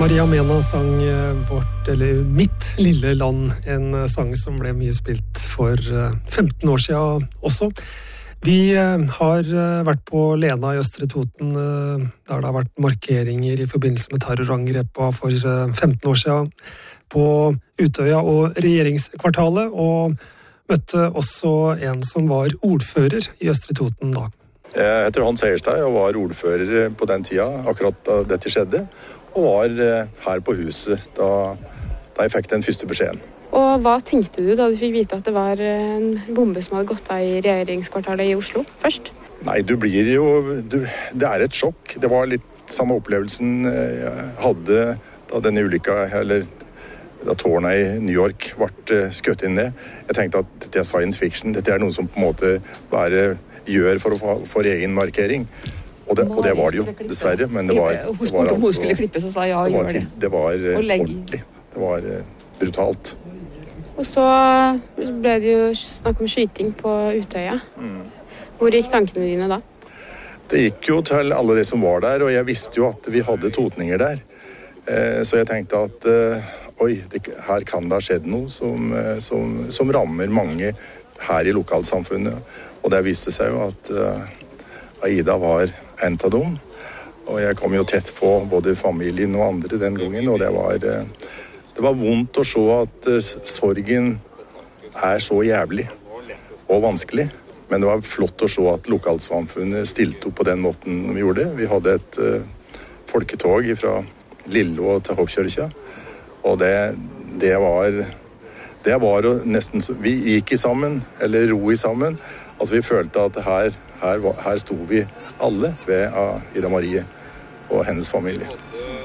Maria Mena sang Mitt lille land, en sang som ble mye spilt for 15 år siden også. Vi har vært på Lena i Østre Toten, der det har vært markeringer i forbindelse med terrorangrepet for 15 år siden på Utøya og regjeringskvartalet, og møtte også en som var ordfører i Østre Toten da. Jeg heter Hans Seierstad og var ordfører på den tida, akkurat da dette skjedde, og var her på huset da jeg fikk den første beskjeden. Og hva tenkte du da du fikk vite at det var en bombe som hadde gått av i regjeringskvartalet i Oslo først? Nei, det er et sjokk. Det var litt samme opplevelsen jeg hadde da denne ulykka, eller da tårnet i New York ble skutt inn ned. Jeg tenkte at dette er science fiction, dette er noe som på en måte bare gjør for egen markering. Og det var det jo, dessverre, men det var altså... Hun skulle klippe, så sa ja, gjør det. Det var ordentlig. Det var brutalt. Og så ble det jo snakk om skyting på Utøya. Hvor gikk tankene dine da? Det gikk jo til alle de som var der, og jeg visste jo at vi hadde totninger der. Så jeg tenkte at her kan det ha skjedd noe som rammer mange her i lokalsamfunnet. Og det viste seg jo at Aida var en av dem. Og jeg kom jo tett på både familien og andre den gangen, og det var vondt å se at sorgen er så jævlig og vanskelig. Men det var flott å se at lokalsamfunnet stilte opp på den måten vi gjorde. Vi hadde et folketog fra Lillå til Hoppkjørkja, og det var nesten, vi gikk i sammen, eller ro i sammen. Altså vi følte at her sto vi alle ved Ida Marie og hennes familie.